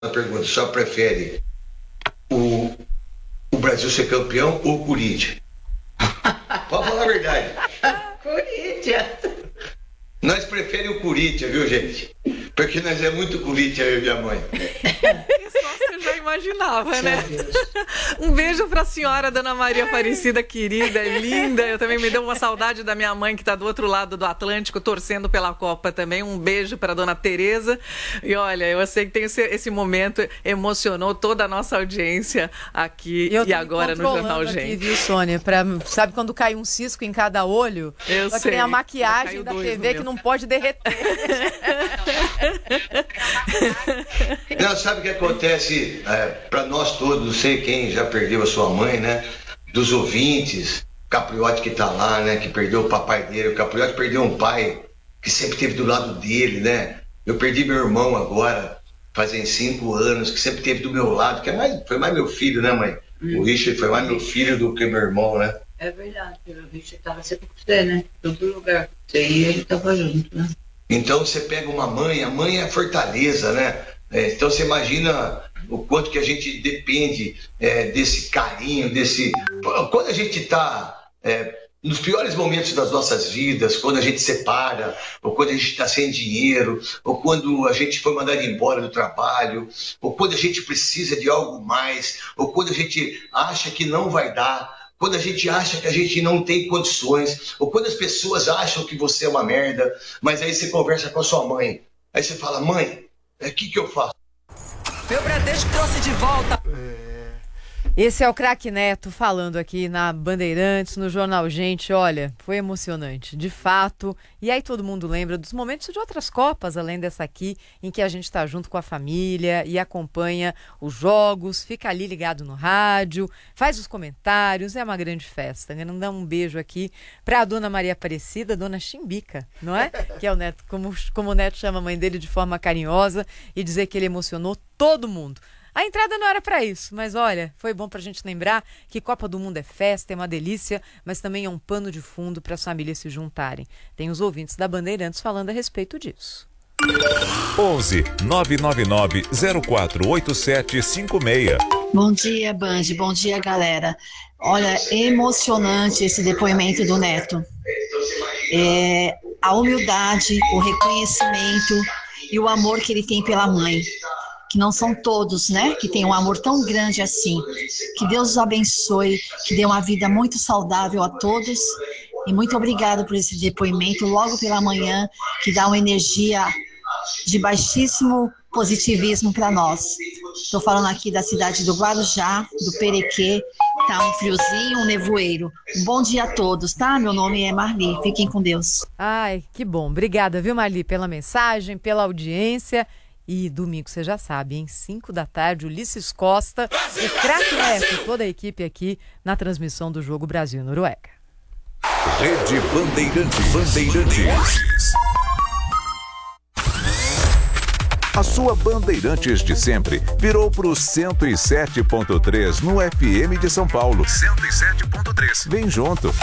A pergunta, só prefere o Brasil ser campeão ou o Corinthians? Pode falar a verdade. Corinthians. Nós preferimos o Corinthians, viu, gente? Porque nós é muito Corinthians, eu e minha mãe. Só você já imaginava, né? Um beijo pra senhora, Dona Maria Aparecida, querida, linda. Eu também me deu uma saudade da minha mãe, que tá do outro lado do Atlântico, torcendo pela Copa também. Um beijo pra Dona Tereza. E olha, eu sei que tem esse momento, emocionou toda a nossa audiência aqui e agora no Jornal Gente. Aqui, viu, Sônia? Sabe quando cai um cisco em cada olho? Eu só sei. Tem a maquiagem da TV que não pode derreter. Não, sabe o que acontece para nós todos, não sei quem já perdeu a sua mãe, né? Dos ouvintes, o Capriotti que tá lá, né? Que perdeu o papai dele, o Capriotti perdeu um pai que sempre esteve do lado dele, né? Eu perdi meu irmão agora, fazem 5 anos, que sempre esteve do meu lado, que foi mais meu filho, né, mãe? O Richard foi mais meu filho do que meu irmão, né? É verdade, o Richard estava sempre com você, né? Todo lugar. Você ia, ele estava junto, né? Então você pega uma mãe, a mãe é a fortaleza, né? Então você imagina o quanto que a gente depende desse carinho, Quando a gente está nos piores momentos das nossas vidas, quando a gente separa, ou quando a gente está sem dinheiro, ou quando a gente foi mandado embora do trabalho, ou quando a gente precisa de algo mais, ou quando a gente acha que não vai dar, quando a gente acha que a gente não tem condições, ou quando as pessoas acham que você é uma merda, mas aí você conversa com a sua mãe. Aí você fala, mãe, o que eu faço? Meu Bradesco trouxe de volta. Esse é o Craque Neto falando aqui na Bandeirantes, no Jornal Gente. Olha, foi emocionante, de fato. E aí todo mundo lembra dos momentos de outras Copas, além dessa aqui, em que a gente está junto com a família e acompanha os jogos, fica ali ligado no rádio, faz os comentários, é uma grande festa. Quero dar um beijo aqui para a Dona Maria Aparecida, Dona Chimbica, não é? Que é o Neto, como o Neto chama a mãe dele de forma carinhosa, e dizer que ele emocionou todo mundo. A entrada não era para isso, mas olha, foi bom pra gente lembrar que Copa do Mundo é festa, é uma delícia, mas também é um pano de fundo para as famílias se juntarem. Tem os ouvintes da Bandeirantes falando a respeito disso. 11 999 048756. Bom dia, Band. Bom dia, galera. Olha, emocionante esse depoimento do Neto. A humildade, o reconhecimento e o amor que ele tem pela mãe. Que não são todos, né, que tem um amor tão grande assim. Que Deus os abençoe, que dê uma vida muito saudável a todos. E muito obrigada por esse depoimento logo pela manhã, que dá uma energia de baixíssimo positivismo para nós. Estou falando aqui da cidade do Guarujá, do Perequê. Tá um friozinho, um nevoeiro. Um bom dia a todos, tá? Meu nome é Marli. Fiquem com Deus. Ai, que bom. Obrigada, viu, Marli, pela mensagem, pela audiência. E domingo, você já sabe, em 5 da tarde, Ulisses Costa, o Craque Neto, toda a equipe aqui na transmissão do jogo Brasil e Noruega. Rede Bandeirantes. A sua Bandeirantes de sempre virou pro 107.3 no FM de São Paulo. 107.3. Vem junto.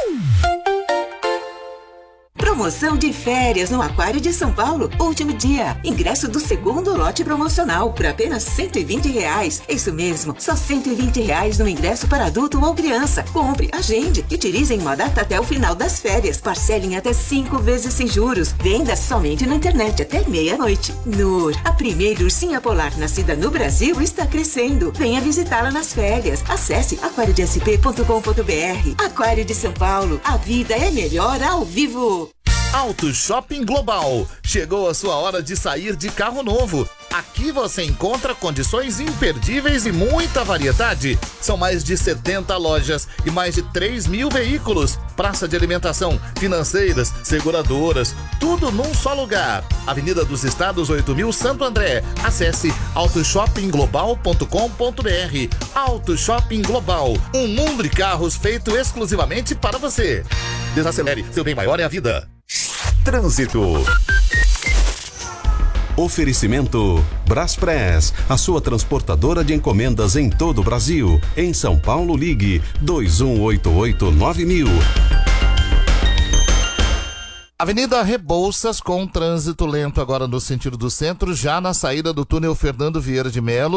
Promoção de férias no Aquário de São Paulo. Último dia. Ingresso do segundo lote promocional por apenas R$120. Isso mesmo, só R$120 no ingresso para adulto ou criança. Compre, agende e utilize em uma data até o final das férias. Parcelem até 5 vezes sem juros. Venda somente na internet até meia-noite. Nur, a primeira ursinha polar nascida no Brasil, está crescendo. Venha visitá-la nas férias. Acesse aquariodesp.com.br. Aquário de São Paulo. A vida é melhor ao vivo. Auto Shopping Global. Chegou a sua hora de sair de carro novo. Aqui você encontra condições imperdíveis e muita variedade. São mais de 70 lojas e mais de 3.000 veículos. Praça de alimentação, financeiras, seguradoras, tudo num só lugar. Avenida dos Estados 8.000 Santo André. Acesse autoshoppingglobal.com.br. Auto Shopping Global. Um mundo de carros feito exclusivamente para você. Desacelere, seu bem maior é a vida. Trânsito. Oferecimento Braspress, a sua transportadora de encomendas em todo o Brasil. Em São Paulo, ligue 2188-9000. Avenida Rebouças com trânsito lento agora no sentido do centro, já na saída do túnel Fernando Vieira de Melo.